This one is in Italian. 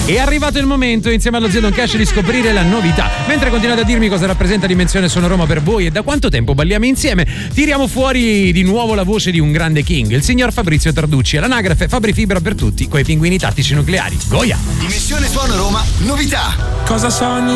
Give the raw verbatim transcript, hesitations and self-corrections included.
È arrivato il momento, insieme allo zio Don Cash, di scoprire la novità. Mentre continuate a dirmi cosa rappresenta Dimensione Suono Roma per voi e da quanto tempo balliamo insieme, tiriamo fuori di nuovo la voce di un grande king, il signor Fabrizio Tarducci, all'anagrafe Fabri Fibra per tutti, coi pinguini tattici nucleari. Goia! Dimensione Suono Roma, novità. Cosa sogni